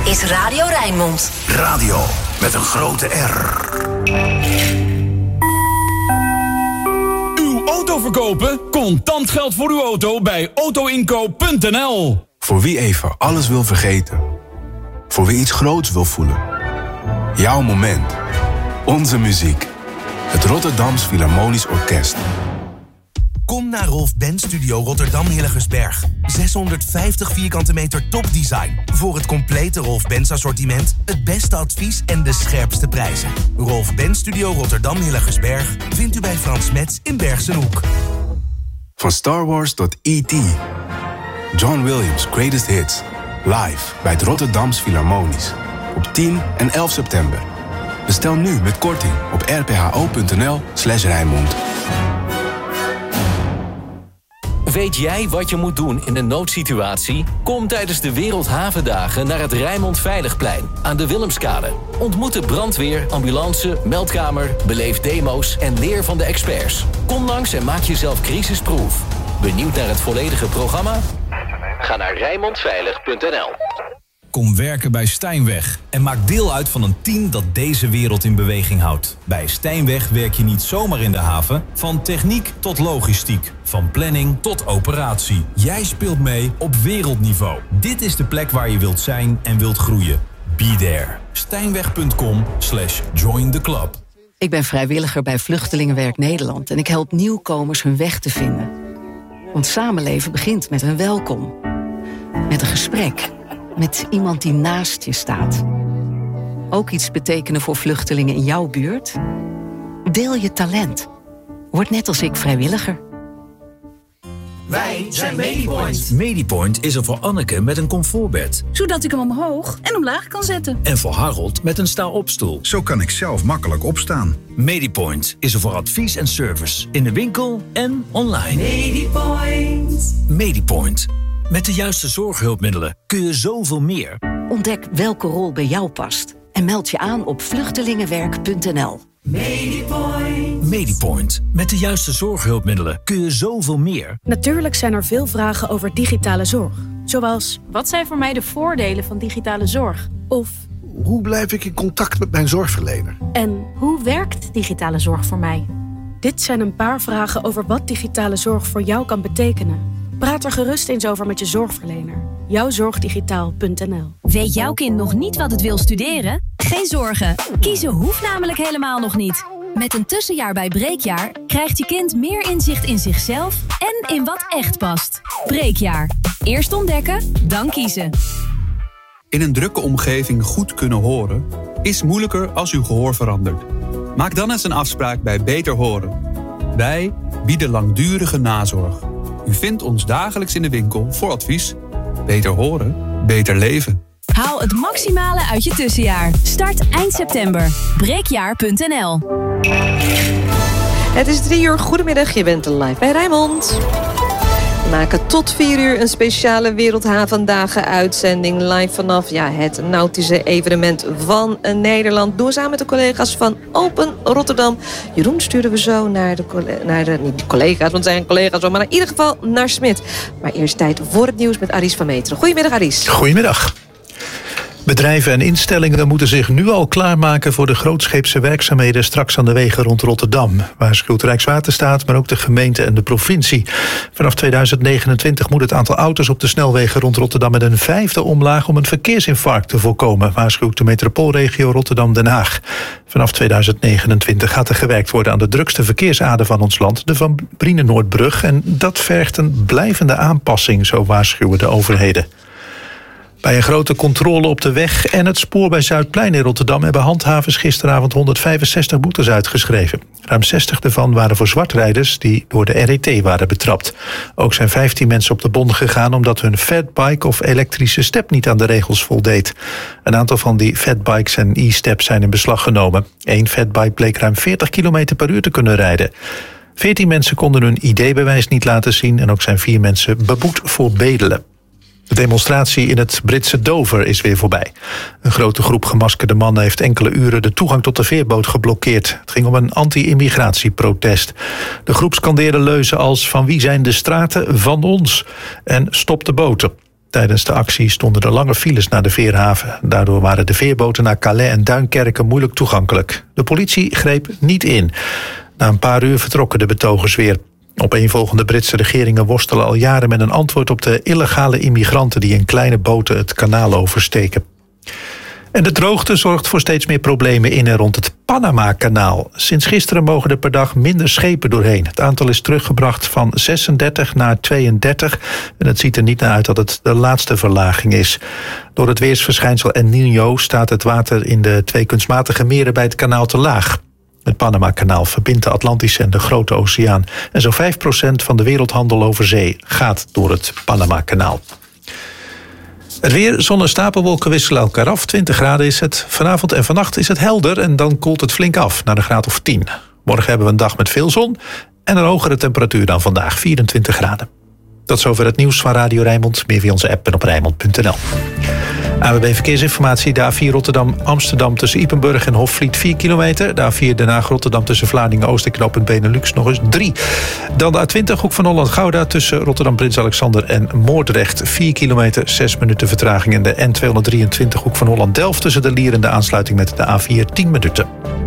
is Radio Rijnmond. Radio met een grote R. Uw auto verkopen? Contant geld voor uw auto bij autoinkoop.nl. Voor wie even alles wil vergeten. Voor wie iets groots wil voelen. Jouw moment. Onze muziek. Het Rotterdams Philharmonisch Orkest. Kom naar Rolf Benz Studio Rotterdam Hillegersberg. 650 vierkante meter topdesign. Voor het complete Rolf Benz assortiment, het beste advies en de scherpste prijzen. Rolf Benz Studio Rotterdam Hillegersberg vindt u bij Frans Metz in Bergsenhoek. Van Star Wars tot E.T. John Williams' Greatest Hits. Live bij het Rotterdams Philharmonisch. Op 10 en 11 september. Bestel nu met korting op rpho.nl/Rijnmond. Weet jij wat je moet doen in een noodsituatie? Kom tijdens de Wereldhavendagen naar het Rijnmond Veiligplein aan de Willemskade. Ontmoet de brandweer, ambulance, meldkamer, beleef demo's en leer van de experts. Kom langs en maak jezelf crisisproof. Benieuwd naar het volledige programma? Ga naar rijnmondveilig.nl. Kom werken bij Stijnweg en maak deel uit van een team dat deze wereld in beweging houdt. Bij Stijnweg werk je niet zomaar in de haven, van techniek tot logistiek, van planning tot operatie. Jij speelt mee op wereldniveau. Dit is de plek waar je wilt zijn en wilt groeien. Be there. Stijnweg.com/join the club. Ik ben vrijwilliger bij Vluchtelingenwerk Nederland en ik help nieuwkomers hun weg te vinden. Want samenleven begint met een welkom. Met een gesprek. Met iemand die naast je staat. Ook iets betekenen voor vluchtelingen in jouw buurt? Deel je talent. Word net als ik vrijwilliger. Wij zijn Medipoint. Medipoint is er voor Anneke met een comfortbed. Zodat ik hem omhoog en omlaag kan zetten. En voor Harold met een sta-opstoel. Zo kan ik zelf makkelijk opstaan. Medipoint is er voor advies en service. In de winkel en online. Medipoint. Medipoint. Met de juiste zorghulpmiddelen kun je zoveel meer. Ontdek welke rol bij jou past. En meld je aan op vluchtelingenwerk.nl. Medipoint. Medipoint. Met de juiste zorghulpmiddelen kun je zoveel meer. Natuurlijk zijn er veel vragen over digitale zorg. Zoals, wat zijn voor mij de voordelen van digitale zorg? Of, hoe blijf ik in contact met mijn zorgverlener? En hoe werkt digitale zorg voor mij? Dit zijn een paar vragen over wat digitale zorg voor jou kan betekenen. Praat er gerust eens over met je zorgverlener. Jouwzorgdigitaal.nl. Weet jouw kind nog niet wat het wil studeren? Geen zorgen. Kiezen hoeft namelijk helemaal nog niet. Met een tussenjaar bij Breekjaar krijgt je kind meer inzicht in zichzelf en in wat echt past. Breekjaar. Eerst ontdekken, dan kiezen. In een drukke omgeving goed kunnen horen is moeilijker als uw gehoor verandert. Maak dan eens een afspraak bij Beter Horen. Wij bieden langdurige nazorg. U vindt ons dagelijks in de winkel voor advies. Beter horen, beter leven. Haal het maximale uit je tussenjaar. Start eind september. Breekjaar.nl. Het is 3:00. Goedemiddag, je bent live bij Rijnmond. We maken tot 4:00 een speciale Wereldhavendagen uitzending live vanaf het nautische evenement van Nederland. Doen we samen met de collega's van Open Rotterdam. Jeroen sturen we zo naar de niet de collega's, want zijn collega's, maar in ieder geval naar Smit. Maar eerst tijd voor het nieuws met Aris van Meteren. Goedemiddag, Aris. Goedemiddag. Bedrijven en instellingen moeten zich nu al klaarmaken voor de grootscheepse werkzaamheden straks aan de wegen rond Rotterdam. Waarschuwt Rijkswaterstaat, maar ook de gemeente en de provincie. Vanaf 2029 moet het aantal auto's op de snelwegen rond Rotterdam met een 1/5 omlaag om een verkeersinfarct te voorkomen, waarschuwt de metropoolregio Rotterdam-Den Haag. Vanaf 2029 gaat er gewerkt worden aan de drukste verkeersader van ons land, de Van Brienenoordbrug, en dat vergt een blijvende aanpassing, zo waarschuwen de overheden. Bij een grote controle op de weg en het spoor bij Zuidplein in Rotterdam hebben handhavers gisteravond 165 boetes uitgeschreven. Ruim 60 daarvan waren voor zwartrijders die door de RET waren betrapt. Ook zijn 15 mensen op de bon gegaan omdat hun fatbike of elektrische step niet aan de regels voldeed. Een aantal van die fatbikes en e-steps zijn in beslag genomen. Eén fatbike bleek ruim 40 km per uur te kunnen rijden. 14 mensen konden hun ID-bewijs niet laten zien en ook zijn 4 mensen beboet voor bedelen. De demonstratie in het Britse Dover is weer voorbij. Een grote groep gemaskerde mannen heeft enkele uren de toegang tot de veerboot geblokkeerd. Het ging om een anti-immigratieprotest. De groep scandeerde leuzen als: van wie zijn de straten? Van ons. En stop de boten. Tijdens de actie stonden er lange files naar de veerhaven. Daardoor waren de veerboten naar Calais en Duinkerken moeilijk toegankelijk. De politie greep niet in. Na een paar uur vertrokken de betogers weer. Opeenvolgende Britse regeringen worstelen al jaren met een antwoord op de illegale immigranten die in kleine boten het kanaal oversteken. En de droogte zorgt voor steeds meer problemen in en rond het Panama-kanaal. Sinds gisteren mogen er per dag minder schepen doorheen. Het aantal is teruggebracht van 36 naar 32. En het ziet er niet naar uit dat het de laatste verlaging is. Door het weersverschijnsel El Niño staat het water in de 2 kunstmatige meren bij het kanaal te laag. Het Panama-kanaal verbindt de Atlantische en de Grote Oceaan. En zo'n 5% van de wereldhandel over zee gaat door het Panama-kanaal. Het weer, zon en stapelwolken wisselen elkaar af. 20 graden is het. Vanavond en vannacht is het helder en dan koelt het flink af naar een graad of 10. Morgen hebben we een dag met veel zon en een hogere temperatuur dan vandaag, 24 graden. Tot zover het nieuws van Radio Rijnmond. Meer via onze app en op Rijnmond.nl. AWB Verkeersinformatie, de A4 Rotterdam-Amsterdam tussen Ypenburg en Hofvliet 4 kilometer. De A4 Den Haag-Rotterdam tussen Vlaardingen-Oost en knooppunt Benelux nog eens 3. Dan de A20 Hoek van Holland-Gouda tussen Rotterdam-Prins Alexander en Moordrecht 4 kilometer, 6 minuten vertraging. En de N223 Hoek van Holland-Delft tussen de Lier en de aansluiting met de A4 10 minuten.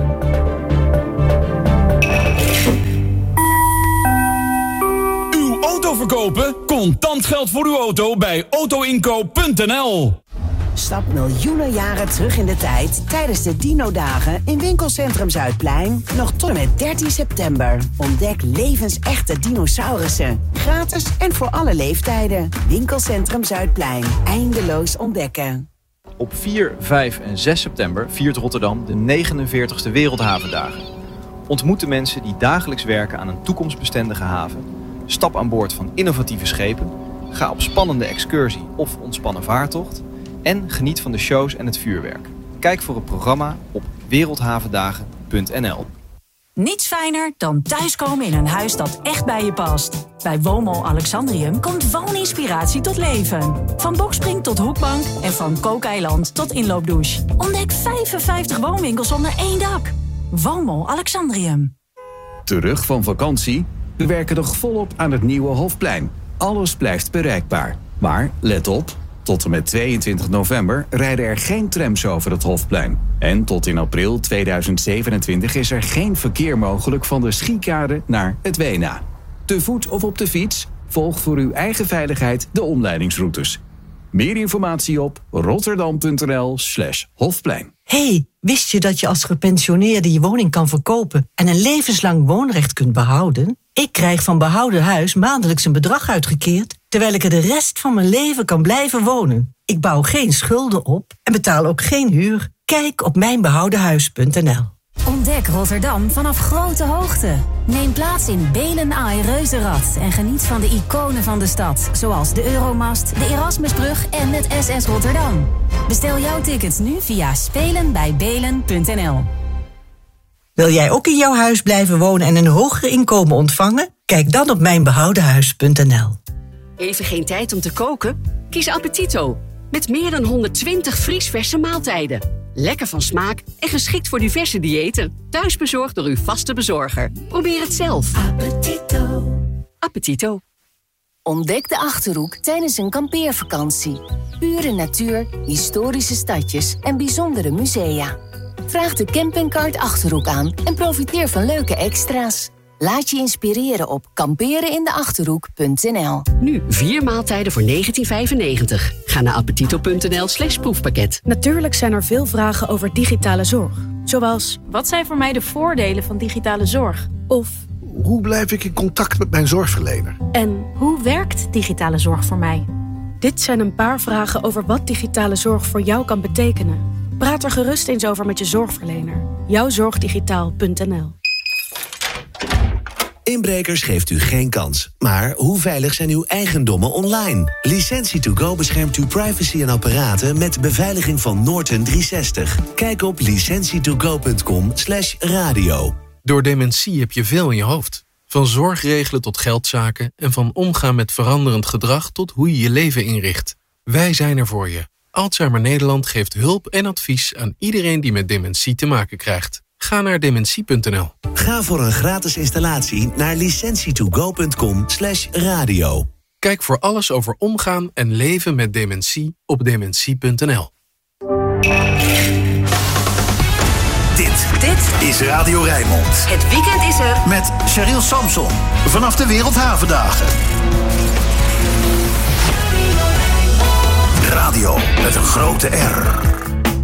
Uw auto verkopen? Contant geld voor uw auto bij autoinkoop.nl. Stap miljoenen jaren terug in de tijd tijdens de Dino-dagen in winkelcentrum Zuidplein. Nog tot en met 13 september. Ontdek levensechte dinosaurussen. Gratis en voor alle leeftijden. Winkelcentrum Zuidplein. Eindeloos ontdekken. Op 4, 5 en 6 september viert Rotterdam de 49e Wereldhavendagen. Ontmoet de mensen die dagelijks werken aan een toekomstbestendige haven. Stap aan boord van innovatieve schepen. Ga op spannende excursie of ontspannen vaartocht. En geniet van de shows en het vuurwerk. Kijk voor het programma op wereldhavendagen.nl. Niets fijner dan thuiskomen in een huis dat echt bij je past. Bij Woonmol Alexandrium komt wooninspiratie tot leven. Van bokspring tot hoekbank en van kookeiland tot inloopdouche. Ontdek 55 woonwinkels onder één dak. Woonmol Alexandrium. Terug van vakantie? We werken nog volop aan het nieuwe Hofplein. Alles blijft bereikbaar. Maar let op, tot en met 22 november rijden er geen trams over het Hofplein. En tot in april 2027 is er geen verkeer mogelijk van de Schiekade naar het Wena. Te voet of op de fiets? Volg voor uw eigen veiligheid de omleidingsroutes. Meer informatie op rotterdam.nl/Hofplein. Hey, wist je dat je als gepensioneerde je woning kan verkopen en een levenslang woonrecht kunt behouden? Ik krijg van Behouden Huis maandelijks een bedrag uitgekeerd, terwijl ik er de rest van mijn leven kan blijven wonen. Ik bouw geen schulden op en betaal ook geen huur. Kijk op mijnbehoudenhuis.nl. Ontdek Rotterdam vanaf grote hoogte. Neem plaats in Belen Ai Reuzenrad en geniet van de iconen van de stad. Zoals de Euromast, de Erasmusbrug en het SS Rotterdam. Bestel jouw tickets nu via spelenbijbelen.nl. Wil jij ook in jouw huis blijven wonen en een hoger inkomen ontvangen? Kijk dan op mijnbehoudenhuis.nl. Even geen tijd om te koken? Kies Appetito. Met meer dan 120 vriesverse maaltijden. Lekker van smaak en geschikt voor diverse diëten. Thuisbezorgd door uw vaste bezorger. Probeer het zelf. Appetito. Appetito. Ontdek de Achterhoek tijdens een kampeervakantie. Pure natuur, historische stadjes en bijzondere musea. Vraag de campingkaart Achterhoek aan en profiteer van leuke extra's. Laat je inspireren op kamperenindeachterhoek.nl. Nu 4 maaltijden voor €19,95. Ga naar appetito.nl/proefpakket. Natuurlijk zijn er veel vragen over digitale zorg. Zoals, wat zijn voor mij de voordelen van digitale zorg? Of, hoe blijf ik in contact met mijn zorgverlener? En hoe werkt digitale zorg voor mij? Dit zijn een paar vragen over wat digitale zorg voor jou kan betekenen. Praat er gerust eens over met je zorgverlener. Jouwzorgdigitaal.nl. Inbrekers geeft u geen kans. Maar hoe veilig zijn uw eigendommen online? Licentie2Go beschermt uw privacy en apparaten met beveiliging van Norton 360. Kijk op licentietogo.com/radio. Door dementie heb je veel in je hoofd. Van zorgregelen tot geldzaken en van omgaan met veranderend gedrag tot hoe je je leven inricht. Wij zijn er voor je. Alzheimer Nederland geeft hulp en advies aan iedereen die met dementie te maken krijgt. Ga naar dementie.nl. Ga voor een gratis installatie naar licentietogo.com/radio. Kijk voor alles over omgaan en leven met dementie op dementie.nl. Dit is Radio Rijnmond. Het weekend is er. Met Cheryl Samson. Vanaf de Wereldhavendagen. Radio met een grote R.